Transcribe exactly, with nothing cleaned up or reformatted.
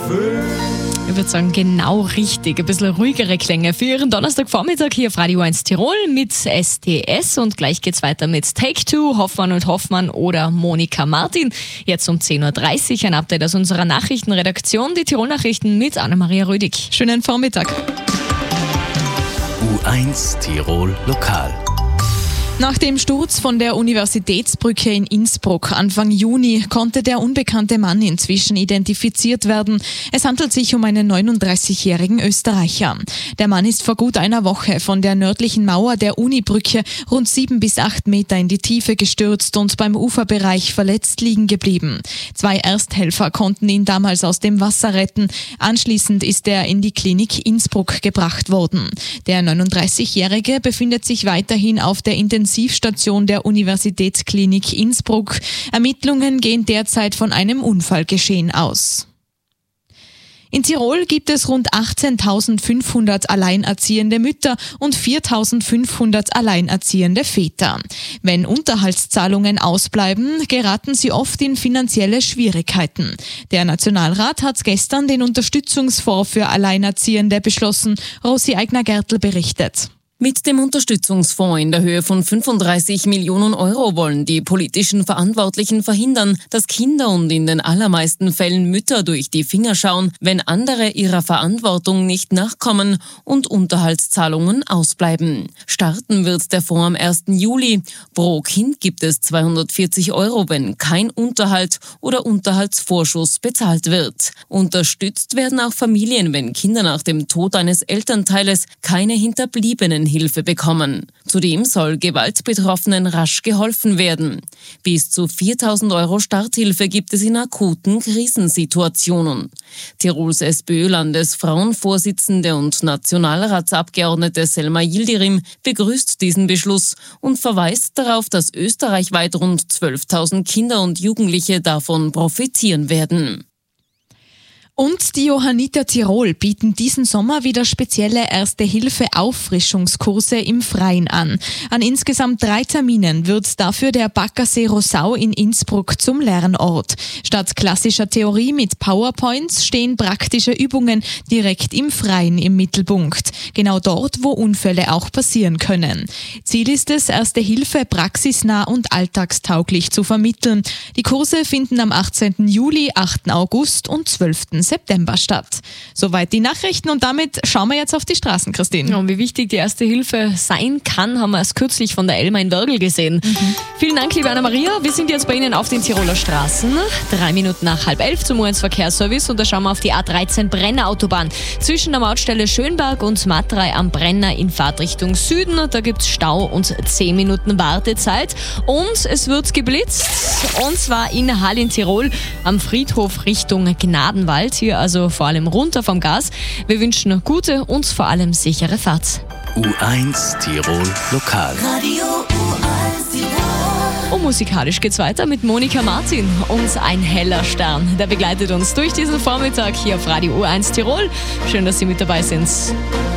Ich würde sagen, genau richtig. Ein bisschen ruhigere Klänge für Ihren Donnerstagvormittag hier auf Radio eins Tirol mit S T S. Und gleich geht's weiter mit Take Two, Hoffmann und Hoffmann oder Monika Martin. Jetzt um zehn Uhr dreißig ein Update aus unserer Nachrichtenredaktion. Die Tirol-Nachrichten mit Anna-Maria Rüdig. Schönen Vormittag. U eins Tirol Lokal. Nach dem Sturz von der Universitätsbrücke in Innsbruck Anfang Juni konnte der unbekannte Mann inzwischen identifiziert werden. Es handelt sich um einen neununddreißigjährigen Österreicher. Der Mann ist vor gut einer Woche von der nördlichen Mauer der Unibrücke rund sieben bis acht Meter in die Tiefe gestürzt und beim Uferbereich verletzt liegen geblieben. Zwei Ersthelfer konnten ihn damals aus dem Wasser retten. Anschließend ist er in die Klinik Innsbruck gebracht worden. Der neununddreißigjährige befindet sich weiterhin auf der Intensivstation der Universitätsklinik Innsbruck. Ermittlungen gehen derzeit von einem Unfallgeschehen aus. In Tirol gibt es rund achtzehntausendfünfhundert alleinerziehende Mütter und viertausendfünfhundert alleinerziehende Väter. Wenn Unterhaltszahlungen ausbleiben, geraten sie oft in finanzielle Schwierigkeiten. Der Nationalrat hat gestern den Unterstützungsfonds für Alleinerziehende beschlossen. Rosi Eigner-Gertl berichtet. Mit dem Unterstützungsfonds in der Höhe von fünfunddreißig Millionen Euro wollen die politischen Verantwortlichen verhindern, dass Kinder und in den allermeisten Fällen Mütter durch die Finger schauen, wenn andere ihrer Verantwortung nicht nachkommen und Unterhaltszahlungen ausbleiben. Starten wird der Fonds am ersten Juli. Pro Kind gibt es zweihundertvierzig Euro, wenn kein Unterhalt oder Unterhaltsvorschuss bezahlt wird. Unterstützt werden auch Familien, wenn Kinder nach dem Tod eines Elternteiles keine Hinterbliebenen Hilfe bekommen. Zudem soll Gewaltbetroffenen rasch geholfen werden. Bis zu viertausend Euro Starthilfe gibt es in akuten Krisensituationen. Tirols SPÖ-Landesfrauenvorsitzende und Nationalratsabgeordnete Selma Yildirim begrüßt diesen Beschluss und verweist darauf, dass österreichweit rund zwölftausend Kinder und Jugendliche davon profitieren werden. Und die Johanniter Tirol bieten diesen Sommer wieder spezielle Erste-Hilfe-Auffrischungskurse im Freien an. An insgesamt drei Terminen wird dafür der Baggersee Rossau in Innsbruck zum Lernort. Statt klassischer Theorie mit PowerPoints stehen praktische Übungen direkt im Freien im Mittelpunkt. Genau dort, wo Unfälle auch passieren können. Ziel ist es, Erste Hilfe praxisnah und alltagstauglich zu vermitteln. Die Kurse finden am achtzehnten Juli, achten August und zwölften September statt. Soweit die Nachrichten und damit schauen wir jetzt auf die Straßen, Christine. Ja, und wie wichtig die Erste Hilfe sein kann, haben wir erst kürzlich von der Elma in Wörgl gesehen. Mhm. Vielen Dank, liebe Anna-Maria. Wir sind jetzt bei Ihnen auf den Tiroler Straßen. Drei Minuten nach halb elf zum U eins Verkehrsservice und da schauen wir auf die A dreizehn Brenner-Autobahn. Zwischen der Mautstelle Schönberg und Matrei am Brenner in Fahrtrichtung Süden. Da gibt es Stau und zehn Minuten Wartezeit. Und es wird geblitzt. Und zwar in Hall in Tirol am Friedhof Richtung Gnadenwald. Hier also vor allem runter vom Gas. Wir wünschen gute und vor allem sichere Fahrt. U eins Tirol Lokal. Radio U eins Tirol. Und musikalisch geht's weiter mit Monika Martin und Ein heller Stern. Der begleitet uns durch diesen Vormittag hier auf Radio U eins Tirol. Schön, dass Sie mit dabei sind.